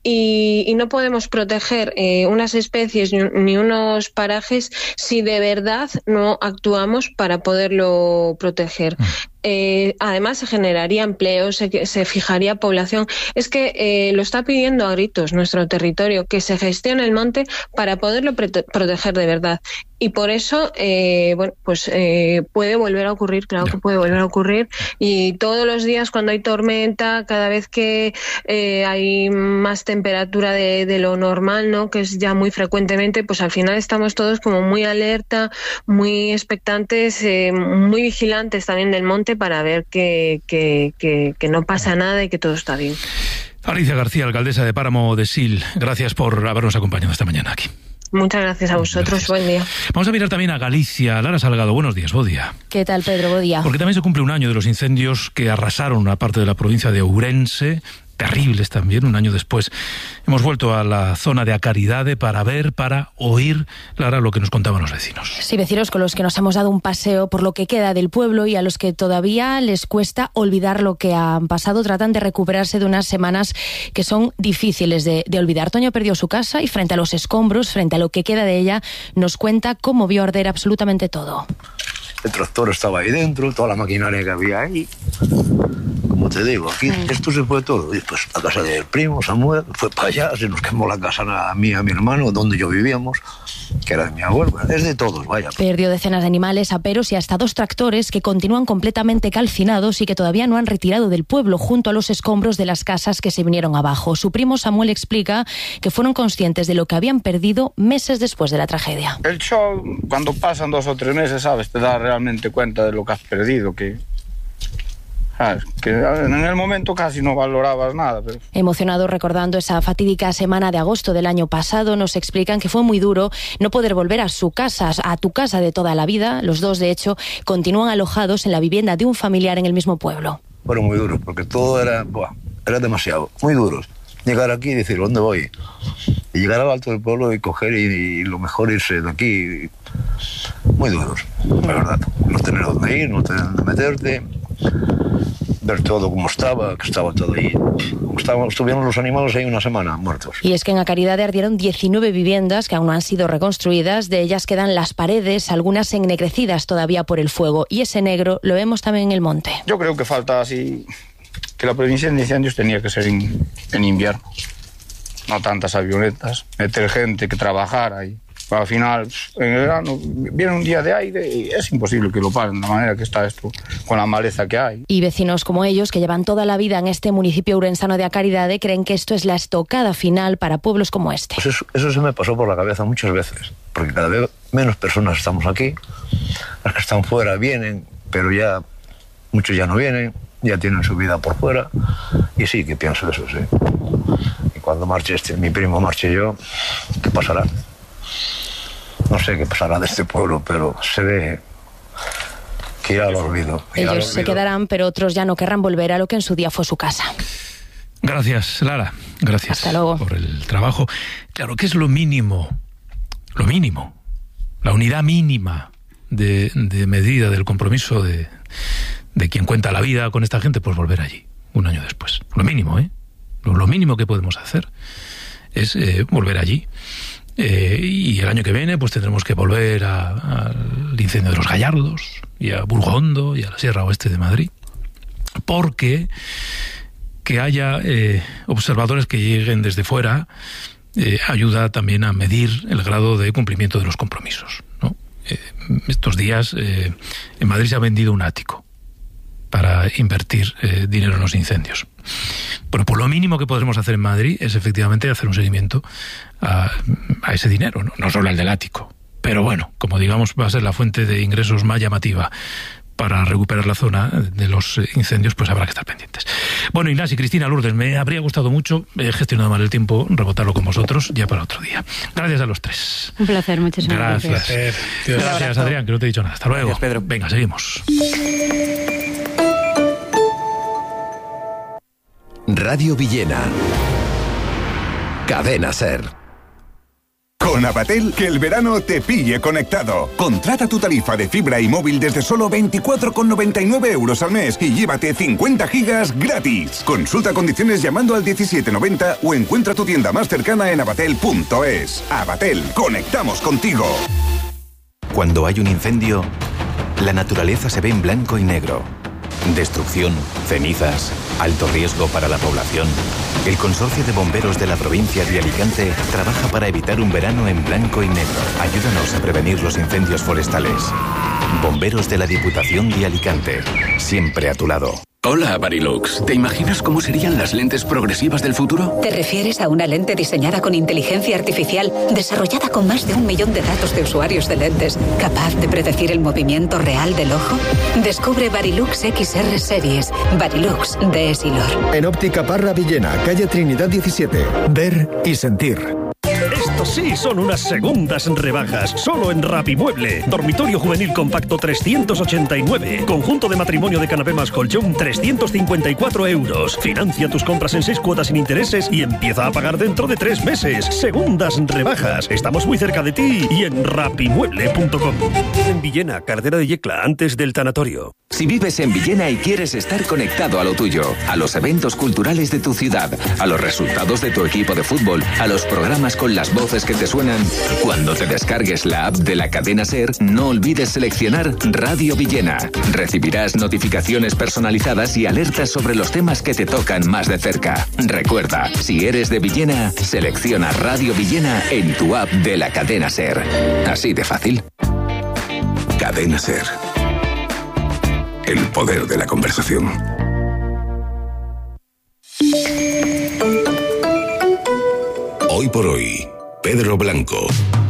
y no podemos proteger unas especies ni unos parajes si de verdad no actuamos para poderlo proteger. Además se generaría empleo, se fijaría población. Es que lo está pidiendo a gritos nuestro territorio, que se gestione el monte para poderlo proteger de verdad. Y por eso, puede volver a ocurrir, claro que puede volver a ocurrir. Y todos los días cuando hay tormenta, cada vez que hay más temperatura de lo normal, ¿no?, que es ya muy frecuentemente, pues al final estamos todos como muy alerta, muy expectantes, muy vigilantes también del monte para ver que no pasa nada y que todo está bien. Alicia García, alcaldesa de Páramo de Sil, gracias por habernos acompañado esta mañana aquí. Muchas gracias a vosotros, buen día. Vamos a mirar también a Galicia. Lara Salgado, buenos días, buen día. ¿Qué tal, Pedro? Buen día. Porque también se cumple un año de los incendios que arrasaron una parte de la provincia de Ourense, terribles también, un año después. Hemos vuelto a la zona de A Caridade para oír, Lara, lo que nos contaban los vecinos. Sí, vecinos con los que nos hemos dado un paseo por lo que queda del pueblo y a los que todavía les cuesta olvidar lo que han pasado. Tratan de recuperarse de unas semanas que son difíciles de olvidar. Toño perdió su casa y frente a los escombros, frente a lo que queda de ella, nos cuenta cómo vio arder absolutamente todo. El tractor estaba ahí dentro, toda la maquinaria que había ahí. Como te digo, aquí esto se fue todo. Y pues la casa del primo, Samuel, fue para allá, se nos quemó la casa a mí y a mi hermano, donde yo vivíamos, que era de mi abuelo. Es de todos, vaya. Perdió decenas de animales, aperos y hasta 2 tractores que continúan completamente calcinados y que todavía no han retirado del pueblo, junto a los escombros de las casas que se vinieron abajo. Su primo Samuel explica que fueron conscientes de lo que habían perdido meses después de la tragedia. El shock, cuando pasan 2 o 3 meses, ¿sabes?, te das realmente cuenta de lo que has perdido, que en el momento casi no valorabas nada. Pero... Emocionados recordando esa fatídica semana de agosto del año pasado, nos explican que fue muy duro no poder volver a su casa, a tu casa de toda la vida. Los dos, de hecho, continúan alojados en la vivienda de un familiar en el mismo pueblo. Fueron muy duros, porque todo era demasiado, muy duros. Llegar aquí y decir, ¿dónde voy? Y llegar al alto del pueblo y coger y lo mejor irse de aquí. Muy duros, la verdad. No tener dónde ir, no tener dónde meterte, ver todo como estaba, que estaba todo ahí. Estuvieron los animales ahí una semana muertos. Y es que en A Caridade ardieron 19 viviendas que aún no han sido reconstruidas. De ellas quedan las paredes, algunas ennegrecidas todavía por el fuego. Y ese negro lo vemos también en el monte. Yo creo que falta así... que la prevención de incendios tenía que ser en invierno. No tantas avionetas, meter gente que trabajara ahí. Al final, en el verano, viene un día de aire y es imposible que lo paren de la manera que está esto, con la maleza que hay. Y vecinos como ellos, que llevan toda la vida en este municipio ourensano de A Caridade, creen que esto es la estocada final para pueblos como este. Pues eso se me pasó por la cabeza muchas veces, porque cada vez menos personas estamos aquí, las que están fuera vienen, pero ya muchos ya no vienen, ya tienen su vida por fuera, y sí que pienso eso, sí. Y cuando marche mi primo, marche yo, ¿qué pasará? No sé qué pasará de este pueblo, pero se ve que irá al olvido. Ellos se quedarán, pero otros ya no querrán volver a lo que en su día fue su casa. Gracias, Lara. Gracias. Hasta luego. Por el trabajo. Claro, ¿qué es lo mínimo? Lo mínimo. La unidad mínima de medida del compromiso de quien cuenta la vida con esta gente, pues volver allí, un año después. Lo mínimo, ¿eh? Lo mínimo que podemos hacer es volver allí. Y el año que viene pues tendremos que volver al incendio de los Gallardos y a Burgondo y a la Sierra Oeste de Madrid, porque que haya observadores que lleguen desde fuera ayuda también a medir el grado de cumplimiento de los compromisos, ¿no? Estos días en Madrid se ha vendido un ático para invertir dinero en los incendios. Bueno, pues lo mínimo que podremos hacer en Madrid es efectivamente hacer un seguimiento a ese dinero, no solo al del ático. Pero bueno, como digamos, va a ser la fuente de ingresos más llamativa para recuperar la zona de los incendios, pues habrá que estar pendientes. Bueno, Inés y Cristina, Lourdes, me habría gustado mucho, he gestionado mal el tiempo, rebotarlo con vosotros ya para otro día. Gracias a los tres. Un placer, muchísimas gracias. Gracias, Adrián, que no te he dicho nada. Hasta luego. Gracias, Pedro. Venga, seguimos. Radio Villena. Cadena SER. Con Abatel, que el verano te pille conectado. Contrata tu tarifa de fibra y móvil desde solo 24,99 euros al mes y llévate 50 gigas gratis. Consulta condiciones llamando al 1790 o encuentra tu tienda más cercana en abatel.es. Abatel, conectamos contigo. Cuando hay un incendio, la naturaleza se ve en blanco y negro. Destrucción, cenizas, alto riesgo para la población. El Consorcio de Bomberos de la provincia de Alicante trabaja para evitar un verano en blanco y negro. Ayúdanos a prevenir los incendios forestales. Bomberos de la Diputación de Alicante, siempre a tu lado. Hola, Varilux. ¿Te imaginas cómo serían las lentes progresivas del futuro? ¿Te refieres a una lente diseñada con inteligencia artificial, desarrollada con más de 1 millón de datos de usuarios de lentes, capaz de predecir el movimiento real del ojo? Descubre Varilux XR Series. Varilux de Essilor. En Óptica Parra Villena, calle Trinidad 17. Ver y sentir. Estos sí son unas segundas rebajas, solo en Rapimueble. Dormitorio juvenil compacto 389. Conjunto de matrimonio de canapé más colchón 354 euros. Financia tus compras en 6 cuotas sin intereses y empieza a pagar dentro de 3 meses. Segundas rebajas. Estamos muy cerca de ti y en rapimueble.com. En Villena, Cartera de Yecla, antes del tanatorio. Si vives en Villena y quieres estar conectado a lo tuyo, a los eventos culturales de tu ciudad, a los resultados de tu equipo de fútbol, a los programas con las voces que te suenan, cuando te descargues la app de la cadena SER, no olvides seleccionar Radio Villena. Recibirás notificaciones personalizadas y alertas sobre los temas que te tocan más de cerca. Recuerda, si eres de Villena, selecciona Radio Villena en tu app de la cadena SER. Así de fácil. Cadena SER. El poder de la conversación. Hoy por hoy, Pedro Blanco.